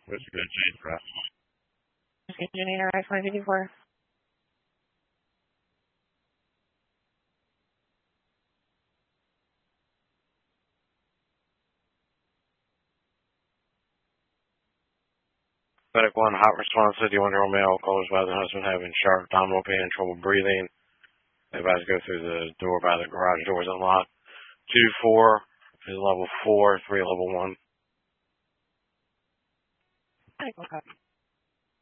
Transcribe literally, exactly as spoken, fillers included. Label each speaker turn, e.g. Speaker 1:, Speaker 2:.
Speaker 1: What's a good change for us?
Speaker 2: Engineer, I five eighty-four.
Speaker 1: Medic one, hot response, fifty-one-year-old male, calls by the husband having sharp abdominal pain and trouble breathing. Advised to go through the door by the garage doors unlocked. two four is level four, three level one.
Speaker 2: I go copy.